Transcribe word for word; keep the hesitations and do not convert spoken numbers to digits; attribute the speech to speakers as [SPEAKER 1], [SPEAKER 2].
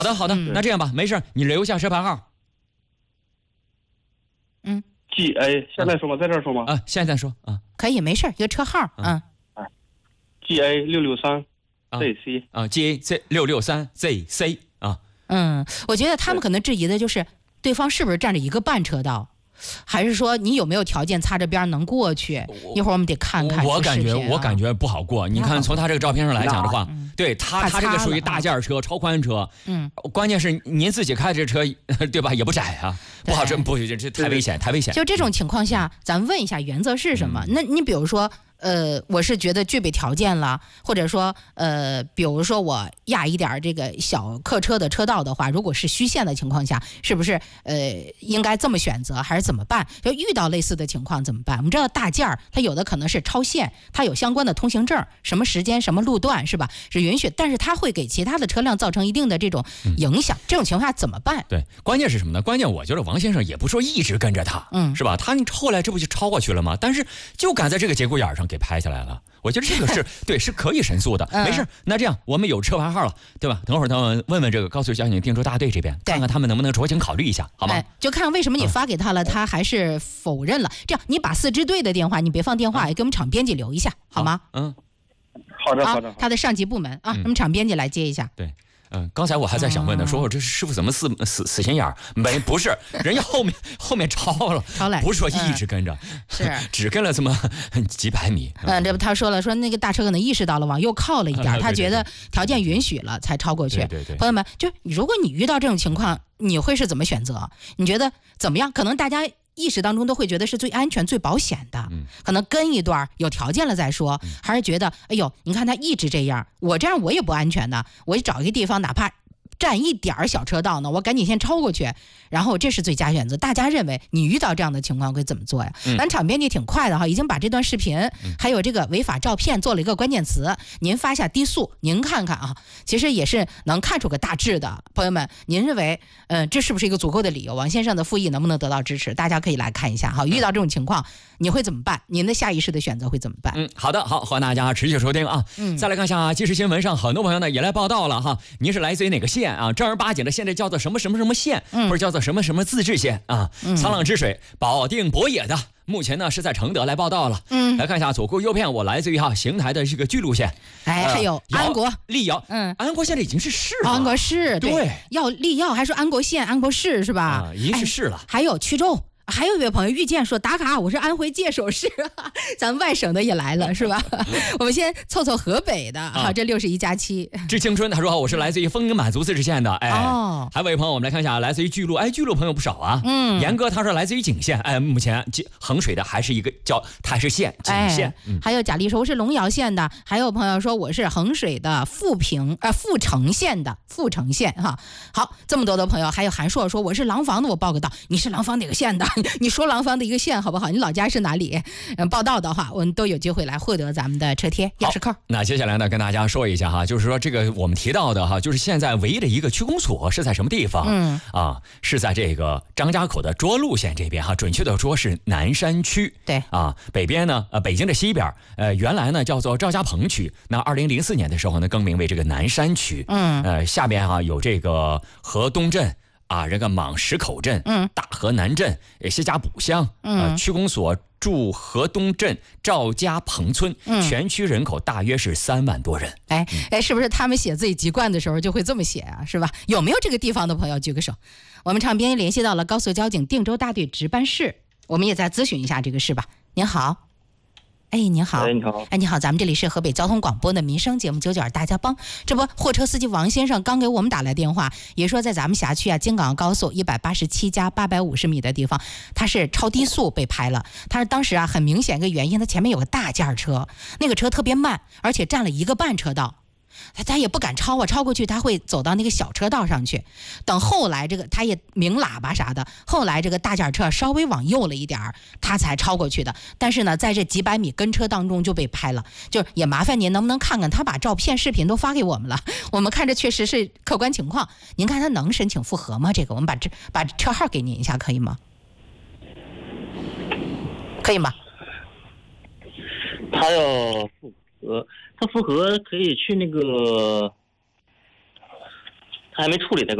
[SPEAKER 1] 好的好的、嗯，那这样吧，没事，你留下车牌号。
[SPEAKER 2] 嗯
[SPEAKER 3] ，G A 现在说吗？在这儿说吗？
[SPEAKER 1] 啊，现在说啊，
[SPEAKER 2] 可以，没事，一个车号，嗯。
[SPEAKER 3] 啊 ，G A 六六三 Z C
[SPEAKER 1] 啊 ，G A Z 六六三 Z C 啊。
[SPEAKER 2] 嗯，我觉得他们可能质疑的就是对方是不是占着一个半车道。还是说你有没有条件擦着边能过去？一会儿我们得看看、啊。
[SPEAKER 1] 我感觉我感觉不好过。你看从他这个照片上来讲的话，嗯、对他他这个属于大件车、超宽车。嗯，关键是您自己开这车，对吧？也不窄啊，不好真不这太危险，太危险。
[SPEAKER 2] 就这种情况下，咱们问一下原则是什么？嗯、那你比如说。呃，我是觉得具备条件了，或者说，呃，比如说我压一点这个小客车的车道的话，如果是虚线的情况下，是不是呃应该这么选择，还是怎么办？就遇到类似的情况怎么办？我们知道大件儿，它有的可能是超限，它有相关的通行证，什么时间、什么路段是吧？是允许，但是它会给其他的车辆造成一定的这种影响。嗯、这种情况下怎么办？
[SPEAKER 1] 对，关键是什么呢？关键我觉得王先生也不说一直跟着他，嗯，是吧？他后来这不就超过去了吗？但是就赶在这个节骨眼上。给拍下来了，我觉得这个是对，是可以申诉的，没事。那这样我们有车牌号了，对吧？等会儿他们问问这个高速交警定州大队这边，看看他们能不能酌情考虑一下，好吗？
[SPEAKER 2] 哎、就看为什么你发给他了，嗯、他还是否认了。这样，你把四支队的电话，你别放电话，也给我们厂编辑留一下，好吗？
[SPEAKER 1] 嗯，
[SPEAKER 3] 好的，好的。
[SPEAKER 2] 他的上级部门啊，我们厂编辑来接一下。
[SPEAKER 1] 对。嗯，刚才我还在想问呢，说我这师傅怎么死死死心眼儿？没，不是，人家后面后面超了，
[SPEAKER 2] 超来，
[SPEAKER 1] 不是说一直跟着，
[SPEAKER 2] 嗯、是
[SPEAKER 1] 只跟了这么几百米。
[SPEAKER 2] 嗯，这不他说了，说那个大车可能意识到了，往右靠了一点，他觉得条件允许了才超过去。
[SPEAKER 1] 对对对，
[SPEAKER 2] 朋友们，就如果你遇到这种情况，你会是怎么选择？你觉得怎么样？可能大家意识当中都会觉得是最安全、最保险的，嗯、可能跟一段有条件了再说，嗯、还是觉得，哎呦，你看他一直这样，我这样我也不安全的，我找一个地方，哪怕占一点小车道呢，我赶紧先超过去，然后这是最佳选择。大家认为你遇到这样的情况会怎么做呀？嗯、咱场编辑挺快的哈，已经把这段视频、嗯、还有这个违法照片做了一个关键词，您发下低速，您看看啊，其实也是能看出个大致的。朋友们，您认为，呃，这是不是一个足够的理由？王先生的复议能不能得到支持？大家可以来看一下哈。遇到这种情况，你会怎么办？您的下意识的选择会怎么办？
[SPEAKER 1] 嗯，好的，好，欢迎大家持续收听啊。嗯，再来看一下即时新闻上，很多朋友呢也来报道了哈。您是来自于哪个县啊？正儿八经的现在叫做什么什么什么县，嗯、或者叫做什么什么自治县啊？嗯、沧浪之水，保定博野的。目前呢是在承德来报道了，嗯，来看一下左顾右片，我来自于哈邢台的这个巨鹿县，
[SPEAKER 2] 哎，呃、还有安国、
[SPEAKER 1] 溧瑶，嗯，安国现在已经是市了，
[SPEAKER 2] 安国市，
[SPEAKER 1] 对，
[SPEAKER 2] 对要溧瑶还说安国县、安国市是吧？
[SPEAKER 1] 啊，已经是市了，
[SPEAKER 2] 哎、还有衢州。还有一位朋友遇见说打卡，我是安徽界首市，咱们外省的也来了是吧？我们先凑凑河北的，好、啊，这六十一加七。
[SPEAKER 1] 致青春他说我是来自于丰满族自治县的，哎，哦，还有一位朋友我们来看一下，来自于巨鹿，哎，巨鹿朋友不少啊，嗯，严哥他说来自于景县，哎，目前衡水的还是一个叫台市县景县，
[SPEAKER 2] 哎嗯、还有贾丽说我是龙窑县的，还有朋友说我是衡水的富平呃富城县的富城县哈，好，这么多的朋友，还有韩硕说我是廊坊的，我报个到，你是廊坊哪个县的？你说廊坊的一个县好不好？你老家是哪里？嗯，报道的话，我们都有机会来获得咱们的车贴钥匙扣。
[SPEAKER 1] 那接下来呢，跟大家说一下哈，就是说这个我们提到的哈，就是现在唯一的一个区公所是在什么地方？嗯啊，是在这个张家口的涿鹿县这边哈，准确的说是南山区。
[SPEAKER 2] 对
[SPEAKER 1] 啊，北边呢，呃，北京的西边，呃，原来呢叫做赵家棚区，那二零零四年的时候呢更名为这个南山区。嗯，呃，下边哈有这个河东镇。啊，这个莽石口镇、嗯，大河南镇、谢家堡乡，嗯、呃，区公所驻河东镇赵家棚村，嗯，全区人口大约是三万多人。
[SPEAKER 2] 哎哎，是不是他们写自己籍贯的时候就会这么写啊？是吧？有没有这个地方的朋友举个手？我们场边联系到了高速交警定州大队值班室，我们也再咨询一下这个事吧。您好。哎，您好！
[SPEAKER 3] 哎，你好！
[SPEAKER 2] 哎，你好！咱们这里是河北交通广播的民生节目《九九二大家帮》。这不，货车司机王先生刚给我们打来电话，也说在咱们辖区啊，京港高速一百八十七加八百五十米的地方，他是超低速被拍了。他是当时啊，很明显一个原因，他前面有个大件车，那个车特别慢，而且占了一个半车道。他他也不敢超啊，超过去他会走到那个小车道上去。等后来这个他也鸣喇叭啥的，后来这个大件车稍微往右了一点儿，他才超过去的。但是呢，在这几百米跟车当中就被拍了，就也麻烦您能不能看看，他把照片、视频都发给我们了，我们看着确实是客观情况。您看他能申请复核吗？这个我们把这把车号给您一下，可以吗？可以吗？
[SPEAKER 3] 他要复核。他复核可以去那个，他还没处理那个。